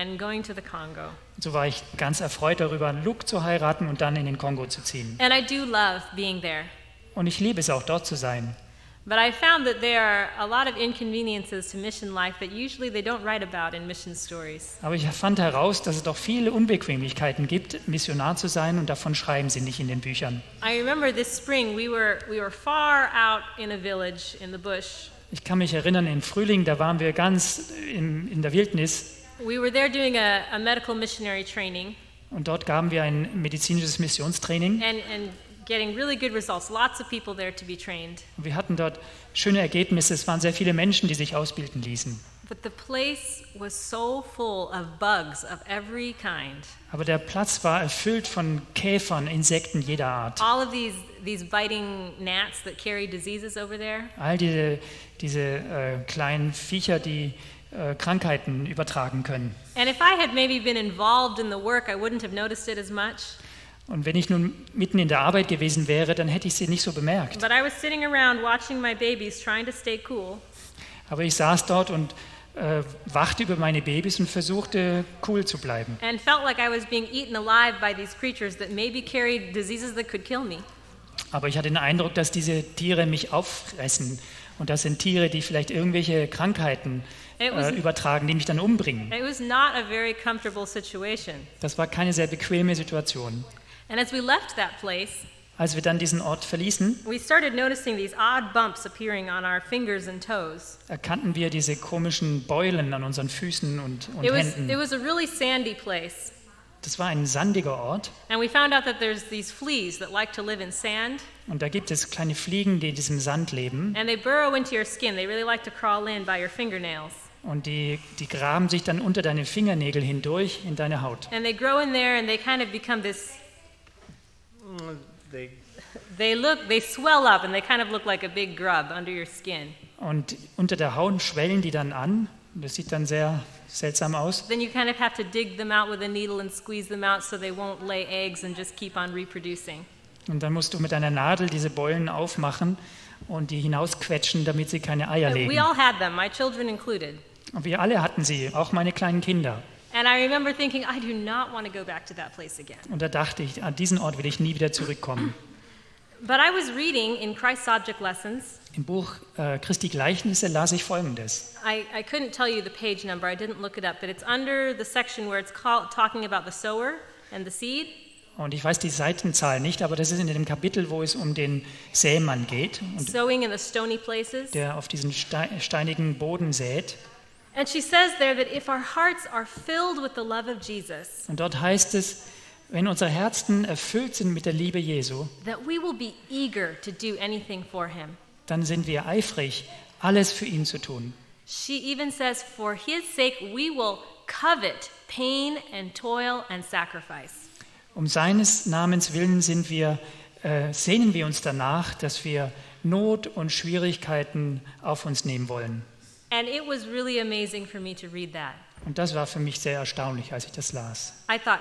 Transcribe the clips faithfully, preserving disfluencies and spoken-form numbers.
and going to the Congo. So war ich ganz erfreut darüber, Luke zu heiraten und dann in den Kongo zu ziehen. And I do love being there. Und ich liebe es auch dort zu sein. But I found that there are a lot of inconveniences to mission life that usually they don't write about in mission stories. Aber ich fand heraus, dass es doch viele Unbequemlichkeiten gibt, Missionar zu sein, und davon schreiben sie nicht in den Büchern. I remember this spring we were we were far out in a village in the bush. Ich kann mich erinnern, im Frühling, da waren wir ganz in, in der Wildnis. We were there doing a, a medical missionary training. Und dort gaben wir ein medizinisches Missionstraining. And, and getting really good results. Lots of people there to be trained. Und wir hatten dort schöne Ergebnisse. Es waren sehr viele Menschen, die sich ausbilden ließen. But the place was so full of bugs of every kind. Aber der Platz war erfüllt von Käfern, Insekten jeder Art. All of these these biting gnats that carry diseases over there. All diese diese äh, kleinen Viecher, die äh, Krankheiten übertragen können. And if I had maybe been involved in the work, I wouldn't have noticed it as much. Und wenn ich nun mitten in der Arbeit gewesen wäre, dann hätte ich sie nicht so bemerkt. But I was sitting around watching my babies, trying to stay cool. Aber ich saß dort und äh, wachte über meine Babys und versuchte, cool zu bleiben. And felt like I was being eaten alive by these creatures that maybe carried diseases that could kill me. Aber ich hatte den Eindruck, dass diese Tiere mich auffressen. Und das sind Tiere, die vielleicht irgendwelche Krankheiten äh, übertragen, die mich dann umbringen. It was not a very comfortable situation. Das war keine sehr bequeme Situation. And as we left that place, als wir dann diesen Ort verließen, we started noticing these odd bumps appearing on our fingers and toes. erkannten wir diese komischen Beulen an unseren Füßen und, und It was, Händen. it was a really sandy place. Das war ein sandiger Ort. And we found out that there's these fleas that like to live in sand. Und da gibt es kleine Fliegen, die in diesem Sand leben. And they burrow into your skin. They really like to crawl in by your fingernails. Und die, die graben sich dann unter deine Fingernägel hindurch in deine Haut. And they grow in there and they kind of become this, They, they look, they swell up and they kind of look like a big grub under your skin. Und unter der Haut schwellen die dann an. Das sieht dann sehr seltsam aus. Then you kind of have to dig them out with a needle and squeeze them out so they won't lay eggs and just keep on reproducing. Und dann musst du mit einer Nadel diese Beulen aufmachen und die hinausquetschen, damit sie keine Eier legen. We all had them, my children included. Und wir alle hatten sie, auch meine kleinen Kinder. And I remember thinking, I do not want to go back to that place again. Und da dachte ich, an diesen Ort will ich nie wieder zurückkommen. But I was reading in Christ's Object Lessons. Im Buch äh, Christi Gleichnisse las ich Folgendes. I, I couldn't tell you the page number, I didn't look it up, but it's under the section where it's called, talking about the sower and the seed. Und ich weiß die Seitenzahl nicht, aber das ist in dem Kapitel, wo es um den Sämann geht, und Sowing in the stony places. der auf diesen steinigen Boden sät. And she says there that if our hearts are filled with the love of Jesus, Und dort heißt es, wenn unsere Herzen erfüllt sind mit der Liebe Jesu, that we will be eager to do anything for him. dann sind wir eifrig, alles für ihn zu tun. She even says, for his sake we will covet pain and toil and sacrifice. Um seines Namens willen sind wir, äh, sehnen wir uns danach, dass wir Not und Schwierigkeiten auf uns nehmen wollen. And it was really amazing for me to read that. Und das war für mich sehr erstaunlich, als ich das las. I thought,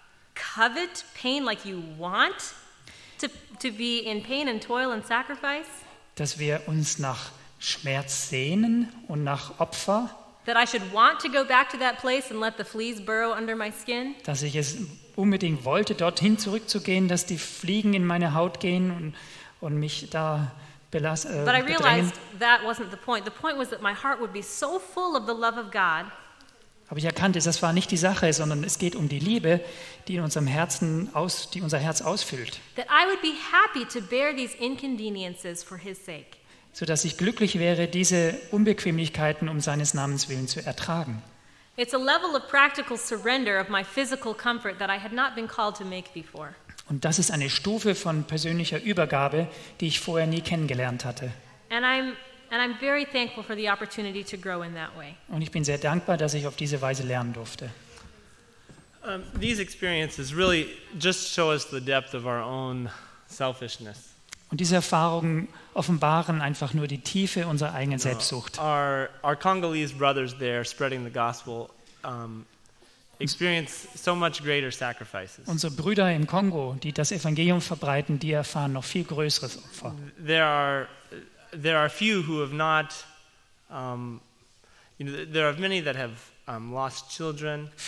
covet pain like you want to, to be in pain and toil and sacrifice? Dass wir uns nach Schmerz sehnen und nach Opfer, That I should want to go back to that place and let the fleas burrow under my skin? dass ich es unbedingt wollte, dorthin zurückzugehen, dass die Fliegen in meine Haut gehen und, und mich da belas- äh, But I bedrängen. realized that wasn't the point. The point was that my heart would be so full of the love of God Aber ich erkannte, das war nicht die Sache, sondern es geht um die Liebe, die in unserem Herzen aus, die unser Herz ausfüllt, that I would be happy to bear these inconveniences for his sake. sodass ich glücklich wäre, diese Unbequemlichkeiten um seines Namens willen zu ertragen. It's a level of practical surrender of my physical comfort that I had not been called to make before. Und das ist eine Stufe von persönlicher Übergabe, die ich vorher nie kennengelernt hatte. And I'm and I'm very thankful for the opportunity to grow in that way. Und ich bin sehr dankbar, dass ich auf diese Weise lernen durfte. um, these experiences really just show us the depth of our own selfishness. Und diese Erfahrungen offenbaren einfach nur die Tiefe unserer eigenen Selbstsucht. Our, our Congolese brothers there spreading the gospel um, experience so much greater sacrifices. Unsere Brüder im Kongo, die das Evangelium verbreiten, die erfahren noch viel größeres Opfer. There are, there are few who have not, um, you know, there are many that have um, lost children.